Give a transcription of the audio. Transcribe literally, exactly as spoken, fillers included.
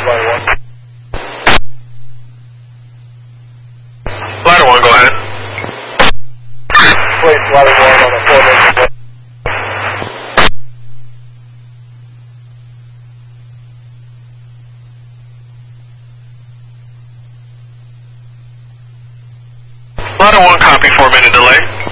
ladder one. Ladder one, go ahead. Place ladder one on a four minute. Ladder one, copy, four minute delay.